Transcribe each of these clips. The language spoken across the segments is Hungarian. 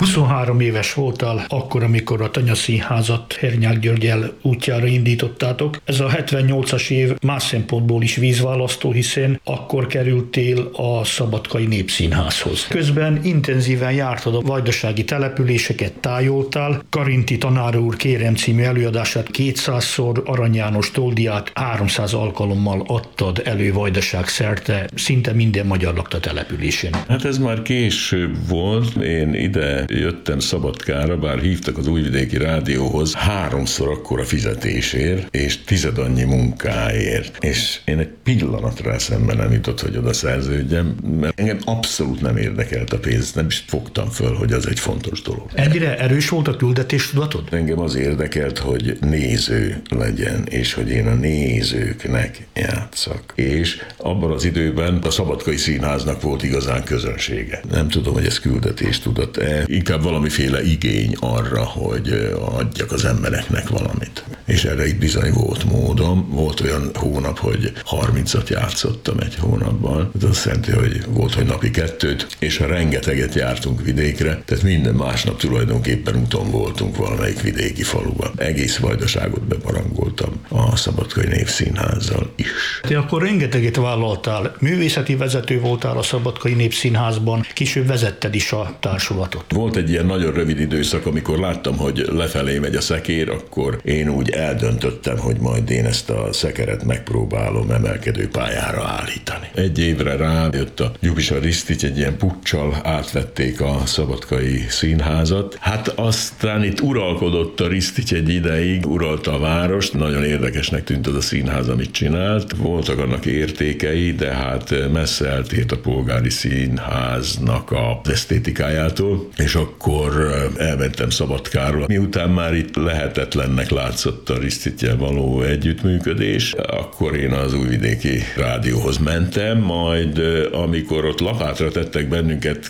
23 éves voltál akkor, amikor a Tanyaszínházat Hernyák Györggyel útjára indítottátok. Ez a 78-as év más szempontból is vízválasztó, hiszen akkor kerültél a Szabadkai Népszínházhoz. Közben intenzíven jártad a vajdasági településeket, tájoltál. Karinti tanár úr Kérem című előadását 200-szor, Arany János toldiát 300 alkalommal adtad elő Vajdaság szerte, szinte minden magyar lakta településén. Hát ez már később volt. Én ide jöttem Szabadkára, bár hívtak az Újvidéki Rádióhoz 3-szor akkora fizetésért, és 10 annyi munkáért. És én egy pillanatra eszembe nem jutott, hogy oda szerződjem, mert engem abszolút nem érdekelt a pénz, nem is fogtam föl, hogy az egy fontos dolog. Ennyire erős volt a küldetéstudatod? Engem az érdekelt, hogy néző legyen, és hogy én a nézőknek játszak. És abban az időben a Szabadkai Színháznak volt igazán közönsége. Nem tudom, hogy ez küldetéstudat-e, inkább valamiféle igény arra, hogy adjak az embereknek valamit. És erre itt bizony volt módom. Volt olyan hónap, hogy 30-at játszottam egy hónapban. Ez azt jelenti, hogy volt, hogy napi 2-t, és ha rengeteget jártunk vidékre, tehát minden másnap tulajdonképpen úton voltunk valamelyik vidéki faluban. Egész Vajdaságot bebarangoltam a Szabadkai Népszínházzal is. Te akkor rengeteget vállaltál, művészeti vezető voltál a Szabadkai Népszínházban, később vezetted is a társulatot. Volt egy ilyen nagyon rövid időszak, amikor láttam, hogy lefelé megy a szekér, akkor én úgy eldöntöttem, hogy majd én ezt a szekeret megpróbálom emelkedő pályára állítani. Egy évre rájött a Gyubisa Risztics, egy ilyen puccsal átvették a Szabadkai Színházat. Hát aztán itt uralkodott a Risztics egy ideig, uralta a várost, nagyon érdekesnek tűnt az a színház, amit csinált. Voltak annak értékei, de hát messze eltért a polgári színháznak az esztétikájától, és akkor elmentem Szabadkáról. Miután már itt lehetetlennek látszott a Riszticcsel való együttműködés, akkor én az Újvidéki Rádióhoz mentem, majd amikor ott lapátra tettek bennünket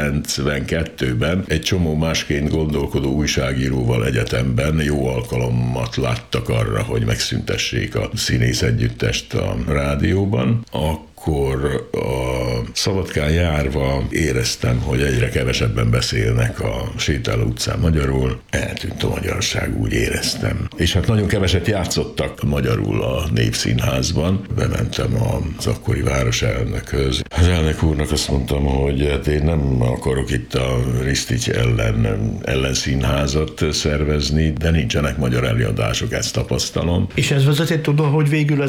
92-ben, egy csomó másként gondolkodó újságíróval egyetemben jó alkalommat láttak arra, hogy megszüntessék a színész együttest a rádióban, akkor a Szabadkán járva éreztem, hogy egyre kevesebben beszélnek a Sétáló utcán magyarul. Eltűnt a magyarság, úgy éreztem. És hát nagyon keveset játszottak magyarul a Népszínházban. Bementem az akkori városelnökhöz. Az elnök úrnak azt mondtam, hogy hát én nem akarok itt a Risztics ellen színházat szervezni, de nincsenek magyar előadások, ezt tapasztalom. És ez vezetett oda, hogy végül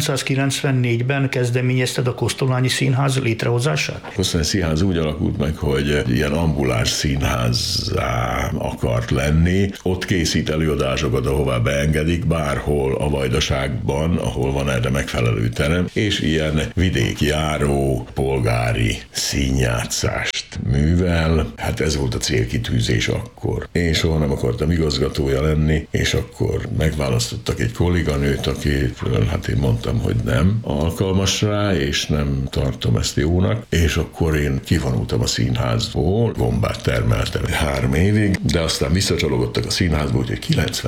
1994-ben kezdeményezted a Kosztolányi Színház létrehozását? A Kosztolányi Színház úgy alakult meg, hogy ilyen ambuláns színházzá akart lenni. Ott készít előadásokat, ahová beengedik, bárhol a Vajdaságban, ahol van erre megfelelő terem, és ilyen vidékjáró, polgári színjátszást művel. Hát ez volt a célkitűzés akkor. Én soha nem akartam igazgatója lenni, és akkor megválasztottak egy kolléganőt, akitől hát én mondtam, hogy nem alkalmas rá, és nem tartom ezt jónak, és akkor én kivonultam a színházból, gombát termeltem 3 évig, de aztán visszacsalogottak a színházból, úgyhogy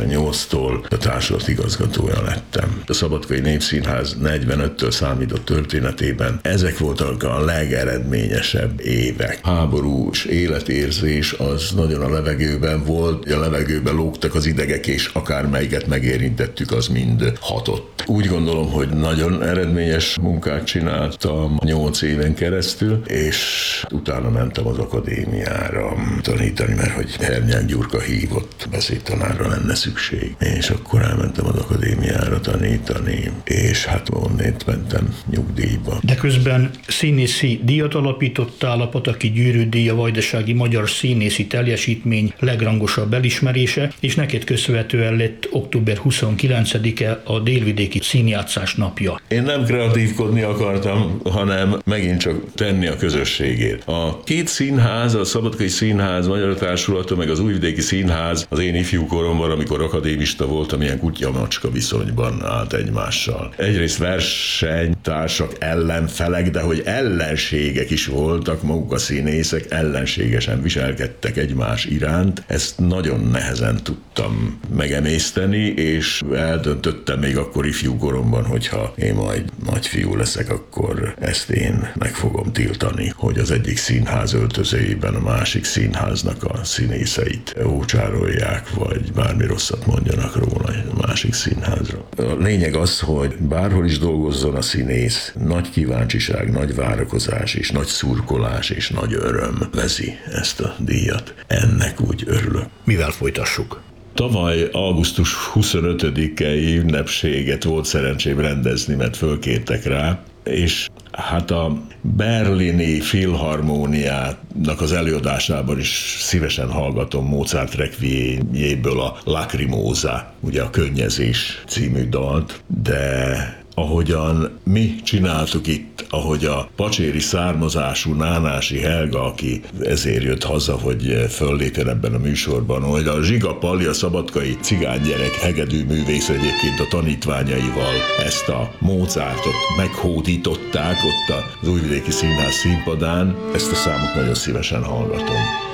98-tól a társulat igazgatója lettem. A Szabadkai Népszínház 45-től számított történetében ezek voltak a legeredményesebb évek. Háborús életérzés az nagyon a levegőben volt, a levegőben lógtak az idegek, és akármelyiket megérintettük, az mind hatott. Úgy gondolom, hogy nagyon eredményes munkát csináltam 8 éven keresztül, és utána mentem az akadémiára tanítani, mert hogy Hernyák Gyurka hívott, beszédtanárra lenne szükség. És akkor elmentem az akadémiára tanítani, és hát onnét mentem nyugdíjba. De közben színészi díjat alapítottál, a Pataki Gyűrű díj, a vajdasági magyar színészi teljesítmény legrangosabb elismerése, és neked köszönhetően lett október 29-e a Délvidéki Színjátszás napja. Én nem kreatívkodni akartam, hanem megint csak tenni a közösségért. A 2 színház, a Szabadkai Színház, Magyar Társulata, meg az Újvidéki Színház az én ifjú koromban, amikor akadémista voltam, ilyen kutya-macska viszonyban állt egymással. Egyrészt versenytársak, ellenfelek, de hogy ellenségek is voltak, maguk a színészek ellenségesen viselkedtek egymás iránt. Ezt nagyon nehezen tudtam megemészteni, és eldöntöttem még akkor ifjú koromban, hogyha én majd nagyfiú leszek, akkor akkor ezt én meg fogom tiltani, hogy az egyik színház öltözőjében a másik színháznak a színészeit ócsárolják, vagy bármi rosszat mondjanak róla a másik színházra. A lényeg az, hogy bárhol is dolgozzon a színész, nagy kíváncsiság, nagy várakozás és nagy szurkolás és nagy öröm vezi ezt a díjat. Ennek úgy örülök. Mivel folytassuk? Tavaly augusztus 25-i ünnepséget volt szerencsém rendezni, mert fölkértek rá, és hát a berlini filharmóniának az előadásában is szívesen hallgatom Mozart requiemjéből a Lacrimosa, ugye a Könnyezés című dalt, de ahogyan mi csináltuk itt, ahogy a pacséri származású Nánási Helga, aki ezért jött haza, hogy föllépjen ebben a műsorban, hogy a Zsiga Pali, a szabadkai cigánygyerek hegedűművész egyébként a tanítványaival ezt a Mozartot meghódították ott az Újvidéki Színház színpadán, ezt a számot nagyon szívesen hallgatom.